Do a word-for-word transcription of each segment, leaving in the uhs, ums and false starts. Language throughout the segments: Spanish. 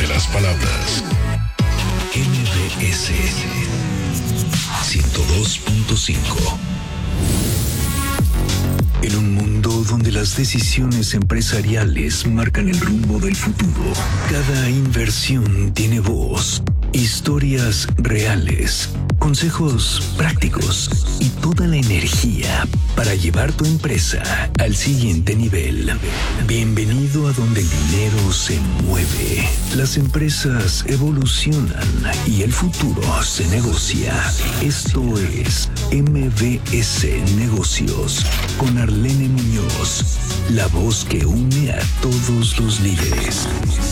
de las palabras. M B S ciento dos punto cinco. En un mundo donde las decisiones empresariales marcan el rumbo del futuro, cada inversión tiene voz, historias reales, consejos prácticos y toda la energía para llevar tu empresa al siguiente nivel. Bienvenido a donde el dinero se mueve, las empresas evolucionan y el futuro se negocia. Esto es M B S Negocios con Arlene Muñoz, la voz que une a todos los líderes.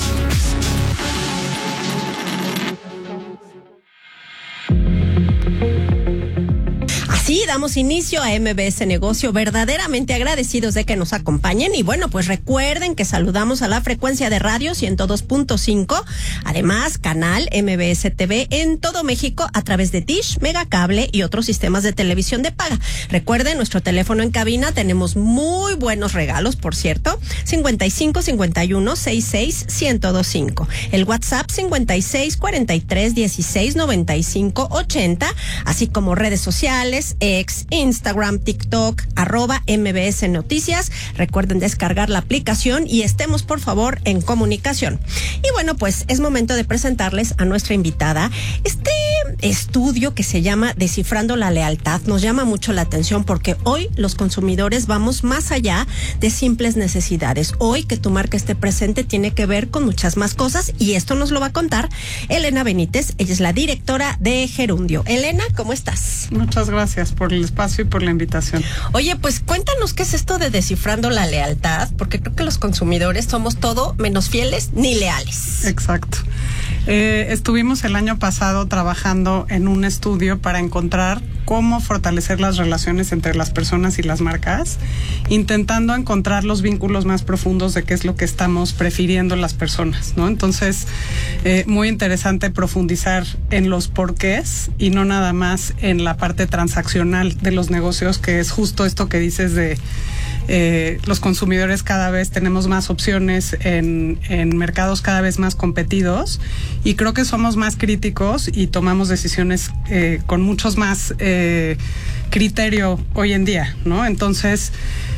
Sí, damos inicio a M B S Negocio, verdaderamente agradecidos de que nos acompañen y bueno, pues recuerden que saludamos a la frecuencia de radio ciento dos punto cinco, además canal M B S T V en todo México a través de Dish, Megacable y otros sistemas de televisión de paga. Recuerden, nuestro teléfono en cabina, tenemos muy buenos regalos, por cierto, cincuenta y cinco cincuenta y uno sesenta y seis ciento veinticinco, el WhatsApp cincuenta y seis cuarenta y tres dieciséis noventa y cinco ochenta, así como redes sociales, X, Instagram, TikTok, arroba M B S Noticias. Recuerden descargar la aplicación y estemos por favor en comunicación. Y bueno, pues es momento de presentarles a nuestra invitada. Este estudio que se llama Descifrando la Lealtad nos llama mucho la atención porque hoy los consumidores vamos más allá de simples necesidades. Hoy que tu marca esté presente tiene que ver con muchas más cosas y esto nos lo va a contar Elena Benítez. Ella es la directora de Gerundio. Elena, ¿cómo estás? Muchas gracias por el espacio y por la invitación. Oye, pues cuéntanos qué es esto de Descifrando la Lealtad, porque creo que los consumidores somos todo menos fieles ni leales. Exacto. Eh, estuvimos el año pasado trabajando en un estudio para encontrar cómo fortalecer las relaciones entre las personas y las marcas, intentando encontrar los vínculos más profundos de qué es lo que estamos prefiriendo las personas, ¿no? Entonces, eh, muy interesante profundizar en los porqués y no nada más en la parte transaccional de los negocios, que es justo esto que dices de Eh, los consumidores cada vez tenemos más opciones en, en mercados cada vez más competidos y creo que somos más críticos y tomamos decisiones eh, con muchos más eh, criterio hoy en día, ¿no? Entonces,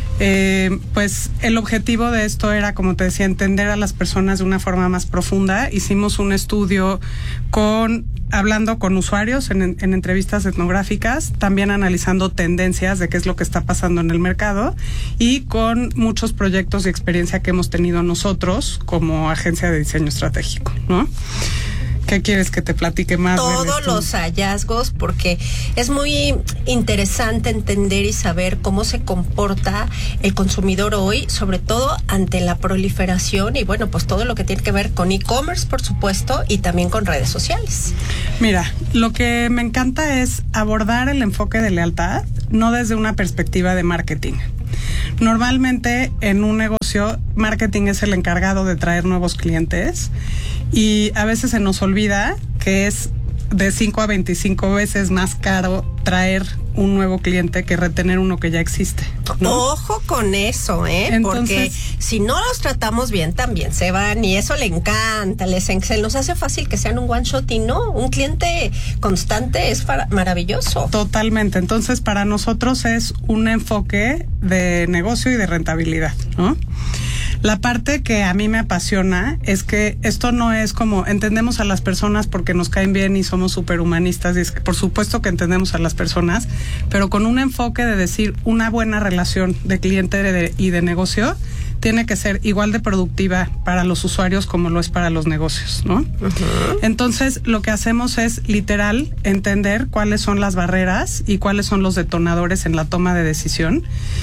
Eh, pues el objetivo de esto era, como te decía, entender a las personas de una forma más profunda. Hicimos un estudio con hablando con usuarios en, en entrevistas etnográficas, también analizando tendencias de qué es lo que está pasando en el mercado y con muchos proyectos y experiencia que hemos tenido nosotros como agencia de diseño estratégico, ¿no? ¿Qué quieres que te platique más? Todos los hallazgos, porque es muy interesante entender y saber cómo se comporta el consumidor hoy, sobre todo ante la proliferación y bueno, pues todo lo que tiene que ver con e-commerce, por supuesto, y también con redes sociales. Mira, lo que me encanta es abordar el enfoque de lealtad, no desde una perspectiva de marketing. Normalmente en un negocio, marketing es el encargado de traer nuevos clientes y a veces se nos olvida que es de cinco a veinticinco veces más caro traer un nuevo cliente que retener uno que ya existe, ¿no? Ojo con eso, ¿eh? Entonces, porque si no los tratamos bien, también se van y eso le encanta, les, se nos hace fácil que sean un one shot y no, un cliente constante es para, maravilloso. Totalmente, entonces para nosotros es un enfoque de negocio y de rentabilidad, ¿no? La parte que a mí me apasiona es que esto no es como entendemos a las personas porque nos caen bien y somos superhumanistas, y es que por supuesto que entendemos a las personas, pero con un enfoque de decir una buena relación de cliente de, y de negocio tiene que ser igual de productiva para los usuarios como lo es para los negocios, ¿no? Uh-huh. Entonces, lo que hacemos es literal entender cuáles son las barreras y cuáles son los detonadores en la toma de decisión.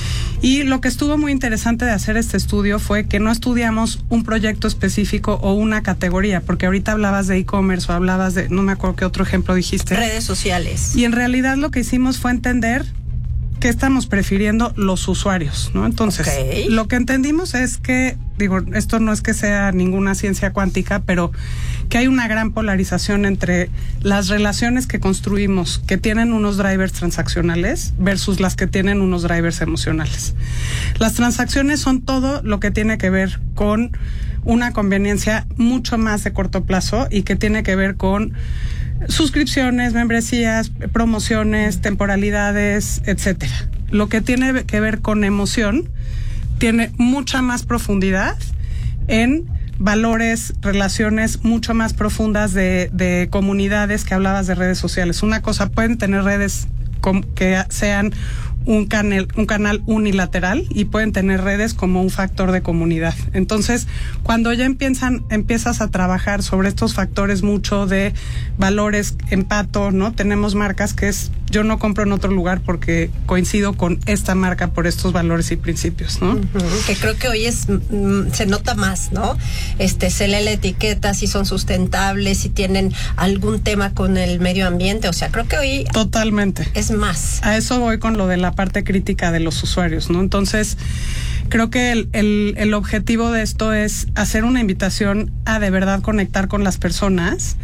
Y lo que estuvo muy interesante de hacer este estudio fue que no estudiamos un proyecto específico o una categoría, porque ahorita hablabas de e-commerce o hablabas de, no me acuerdo qué otro ejemplo dijiste. Redes sociales. Y en realidad lo que hicimos fue entender qué estamos prefiriendo los usuarios, ¿no? Entonces, okay. Lo que entendimos es que, digo, esto no es que sea ninguna ciencia cuántica, pero que hay una gran polarización entre las relaciones que construimos que tienen unos drivers transaccionales versus las que tienen unos drivers emocionales. Las transacciones son todo lo que tiene que ver con una conveniencia mucho más de corto plazo y que tiene que ver con suscripciones, membresías, promociones, temporalidades, etcétera. Lo que tiene que ver con emoción tiene mucha más profundidad en valores, relaciones mucho más profundas de, de comunidades que hablabas de redes sociales. Una cosa, pueden tener redes que sean un canal, un canal unilateral y pueden tener redes como un factor de comunidad. Entonces, cuando ya empiezan, empiezas a trabajar sobre estos factores mucho de valores, empato, ¿no? Tenemos marcas que es, yo no compro en otro lugar porque coincido con esta marca por estos valores y principios, ¿no? Uh-huh, que creo que hoy es, mm, se nota más, ¿no? Este, se lee la etiqueta, si son sustentables, si tienen algún tema con el medio ambiente, o sea, creo que hoy... Totalmente. Es más. A eso voy con lo de la parte crítica de los usuarios, ¿no? Entonces, creo que el, el, el objetivo de esto es hacer una invitación a de verdad conectar con las personas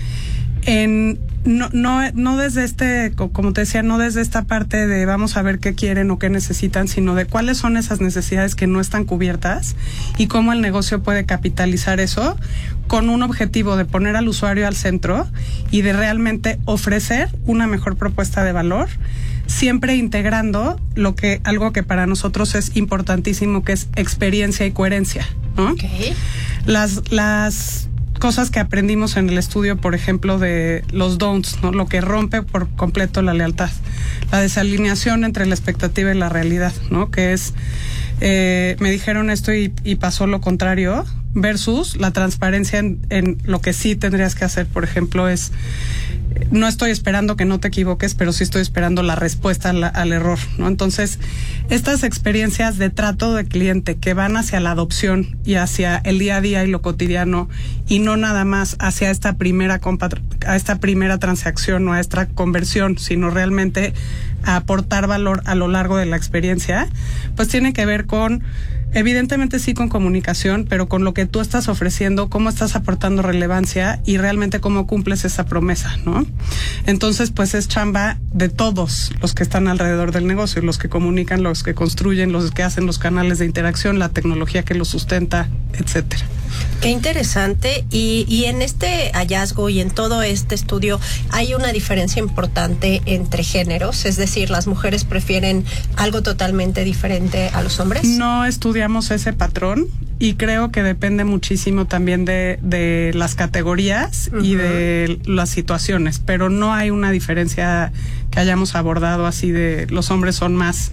en no no no desde este, como te decía, no desde esta parte de vamos a ver qué quieren o qué necesitan, sino de cuáles son esas necesidades que no están cubiertas y cómo el negocio puede capitalizar eso con un objetivo de poner al usuario al centro y de realmente ofrecer una mejor propuesta de valor, siempre integrando lo que algo que para nosotros es importantísimo, que es experiencia y coherencia, ¿no? Okay. Las las cosas que aprendimos en el estudio, por ejemplo, de los don'ts, ¿no? Lo que rompe por completo la lealtad, la desalineación entre la expectativa y la realidad, ¿no? Que es, eh, me dijeron esto y, y pasó lo contrario, versus la transparencia en, en lo que sí tendrías que hacer, por ejemplo, es no estoy esperando que no te equivoques, pero sí estoy esperando la respuesta al, al error, ¿no? Entonces, estas experiencias de trato de cliente que van hacia la adopción y hacia el día a día y lo cotidiano, y no nada más hacia esta primera compa- a esta primera transacción o a esta conversión, sino realmente a aportar valor a lo largo de la experiencia, pues tiene que ver con, evidentemente sí con comunicación, pero con lo que tú estás ofreciendo, cómo estás aportando relevancia y realmente cómo cumples esa promesa, ¿no? Entonces, pues es chamba de todos los que están alrededor del negocio, los que comunican, los que construyen, los que hacen los canales de interacción, la tecnología que los sustenta, etcétera. Qué interesante. Y, y en este hallazgo y en todo este estudio hay una diferencia importante entre géneros, es decir, las mujeres prefieren algo totalmente diferente a los hombres. No estudiamos ese patrón y creo que depende muchísimo también de, de las categorías uh-huh. y de las situaciones, pero no hay una diferencia que hayamos abordado así de los hombres son más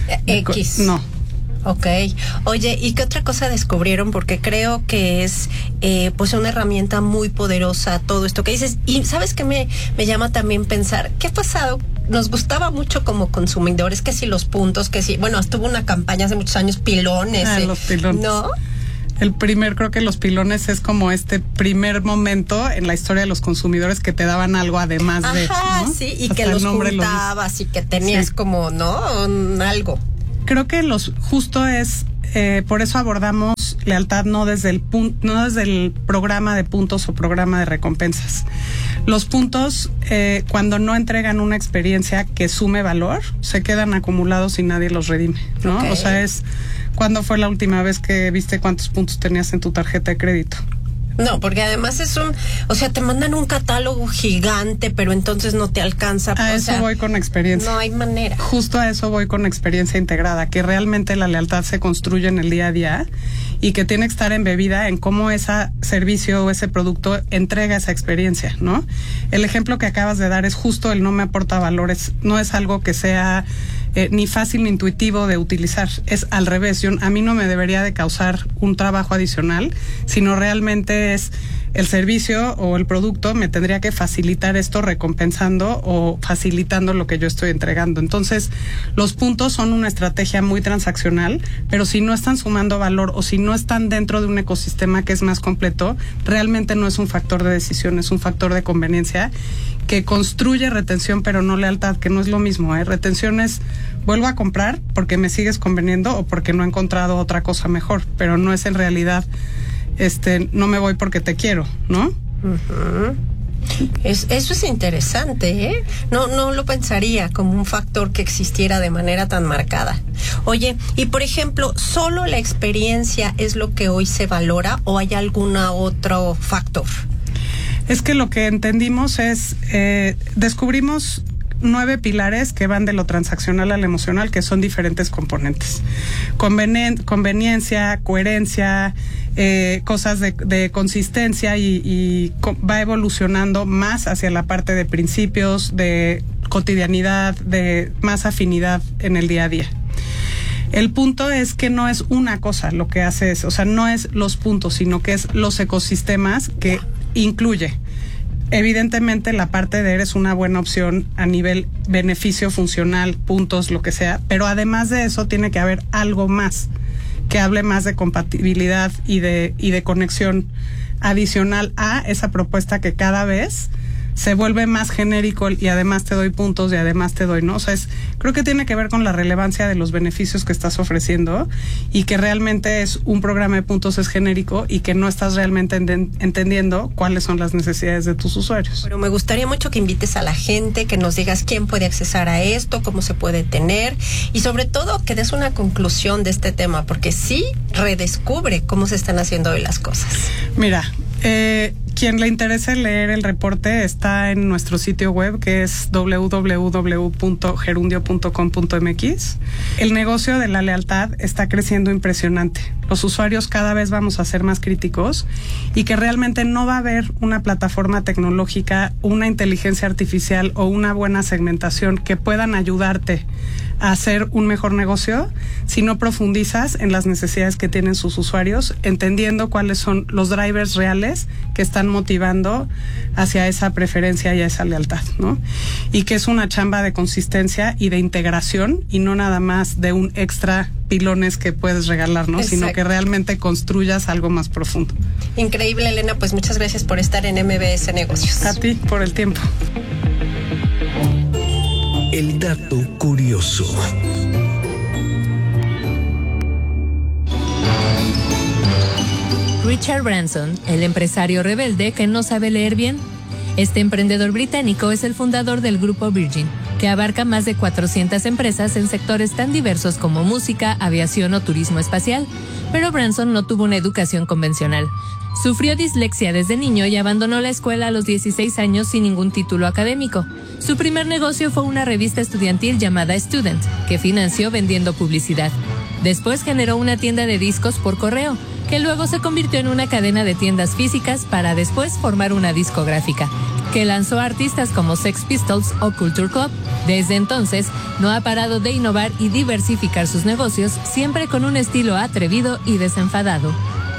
X. No. Ok. Oye, ¿y qué otra cosa descubrieron? Porque creo que es eh, pues una herramienta muy poderosa todo esto que dices. Y ¿sabes qué me, me llama también pensar? ¿Qué ha pasado? Nos gustaba mucho como consumidores, que si los puntos, que si... Bueno, estuvo una campaña hace muchos años, pilones. Ah, eh, los pilones. ¿No? El primer, creo que los pilones es como este primer momento en la historia de los consumidores que te daban algo además de... Ajá, ¿no? sí, y Hasta que los juntabas juntabas y que tenías sí. como, ¿no? Un, algo. Creo que los justo es, eh, por eso abordamos lealtad no desde el punto, no desde el programa de puntos o programa de recompensas. Los puntos, eh, cuando no entregan una experiencia que sume valor, se quedan acumulados y nadie los redime, ¿no? Okay. O sea, es, ¿cuándo fue la última vez que viste cuántos puntos tenías en tu tarjeta de crédito? No, porque además es un, o sea, te mandan un catálogo gigante, pero entonces no te alcanza. A o eso sea, voy con experiencia. No hay manera. Justo a eso voy con experiencia integrada, que realmente la lealtad se construye en el día a día y que tiene que estar embebida en cómo ese servicio o ese producto entrega esa experiencia, ¿no? El ejemplo que acabas de dar es justo el no me aporta valores, no es algo que sea eh, ni fácil ni intuitivo de utilizar, es al revés. Yo, a mí no me debería de causar un trabajo adicional, sino realmente es el servicio o el producto me tendría que facilitar esto recompensando o facilitando lo que yo estoy entregando. Entonces, los puntos son una estrategia muy transaccional, pero si no están sumando valor o si no están dentro de un ecosistema que es más completo, realmente no es un factor de decisión, es un factor de conveniencia que construye retención, pero no lealtad, que no es lo mismo, ¿eh? Retención es, vuelvo a comprar porque me sigues conveniendo o porque no he encontrado otra cosa mejor, pero no es en realidad, este, no me voy porque te quiero, ¿no? Uh-huh. Es, eso es interesante, ¿eh? No, no lo pensaría como un factor que existiera de manera tan marcada. Oye, y por ejemplo, ¿solo la experiencia es lo que hoy se valora o hay algún otro factor? Es que lo que entendimos es, eh, descubrimos nueve pilares que van de lo transaccional al emocional, que son diferentes componentes. Convenien- conveniencia, coherencia, eh, cosas de, de consistencia y, y co- va evolucionando más hacia la parte de principios, de cotidianidad, de más afinidad en el día a día. El punto es que no es una cosa lo que hace eso, o sea, no es los puntos, sino que es los ecosistemas que incluye. Evidentemente la parte de eres una buena opción a nivel beneficio funcional, puntos, lo que sea, pero además de eso tiene que haber algo más que hable más de compatibilidad y de, y de conexión adicional a esa propuesta que cada vez se vuelve más genérico y además te doy puntos y además te doy, ¿no? O sea, es, creo que tiene que ver con la relevancia de los beneficios que estás ofreciendo y que realmente es un programa de puntos es genérico y que no estás realmente enten- entendiendo cuáles son las necesidades de tus usuarios. Pero me gustaría mucho que invites a la gente, que nos digas quién puede accesar a esto, cómo se puede tener y sobre todo que des una conclusión de este tema, porque sí redescubre cómo se están haciendo hoy las cosas. Mira, eh, quien le interese leer el reporte está en nuestro sitio web, que es doble u doble u doble u punto gerundio punto com punto m x. El negocio de la lealtad está creciendo impresionante. Los usuarios cada vez vamos a ser más críticos y que realmente no va a haber una plataforma tecnológica, una inteligencia artificial o una buena segmentación que puedan ayudarte a hacer un mejor negocio si no profundizas en las necesidades que tienen sus usuarios, entendiendo cuáles son los drivers reales que están motivando hacia esa preferencia y a esa lealtad, ¿no? Y que es una chamba de consistencia y de integración y no nada más de un extra pilones que puedes regalar, ¿no? Sino que realmente construyas algo más profundo. Increíble, Elena, pues muchas gracias por estar en M B S Negocios. A ti por el tiempo. El dato curioso. Richard Branson, el empresario rebelde que no sabe leer bien. Este emprendedor británico es el fundador del grupo Virgin, que abarca más de cuatrocientas empresas en sectores tan diversos como música, aviación o turismo espacial. Pero Branson no tuvo una educación convencional. Sufrió dislexia desde niño y abandonó la escuela a los dieciséis años sin ningún título académico. Su primer negocio fue una revista estudiantil llamada Student, que financió vendiendo publicidad. Después generó una tienda de discos por correo, que luego se convirtió en una cadena de tiendas físicas para después formar una discográfica, que lanzó a artistas como Sex Pistols o Culture Club. Desde entonces, no ha parado de innovar y diversificar sus negocios, siempre con un estilo atrevido y desenfadado.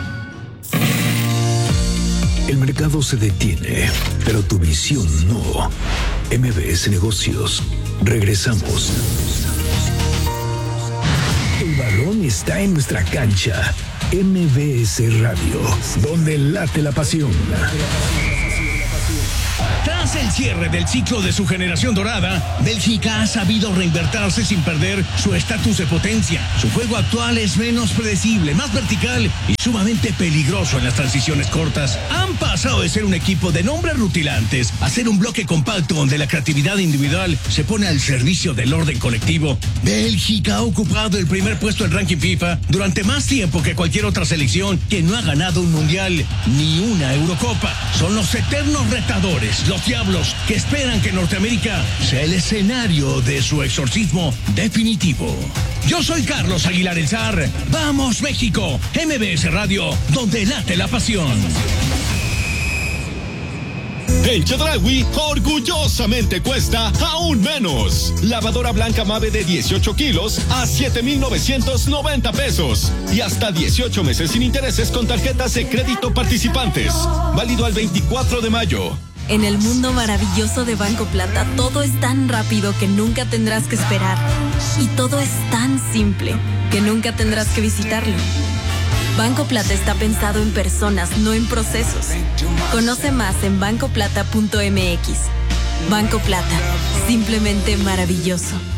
El mercado se detiene, pero tu visión no. M B S Negocios. Regresamos. El balón está en nuestra cancha. M B S Radio, donde late la pasión. Tras el cierre del ciclo de su generación dorada, Bélgica ha sabido reinvertirse sin perder su estatus de potencia. Su juego actual es menos predecible, más vertical y sumamente peligroso en las transiciones cortas. Han pasado de ser un equipo de nombres rutilantes a ser un bloque compacto donde la creatividad individual se pone al servicio del orden colectivo. Bélgica ha ocupado el primer puesto en ranking FIFA durante más tiempo que cualquier otra selección que no ha ganado un mundial ni una Eurocopa. Son los eternos retadores, los diablos que esperan que Norteamérica sea el escenario de su exorcismo definitivo. Yo soy Carlos Aguilar El Zar. ¡Vamos, México! M B S Radio, donde late la pasión. En Chedraui, orgullosamente cuesta aún menos. Lavadora blanca Mave de dieciocho kilos a siete mil novecientos noventa pesos. Y hasta dieciocho meses sin intereses con tarjetas de crédito participantes. Válido al veinticuatro de mayo. En el mundo maravilloso de Banco Plata, todo es tan rápido que nunca tendrás que esperar. Y todo es tan simple que nunca tendrás que visitarlo. Banco Plata está pensado en personas, no en procesos. Conoce más en banco plata punto m x. Banco Plata, simplemente maravilloso.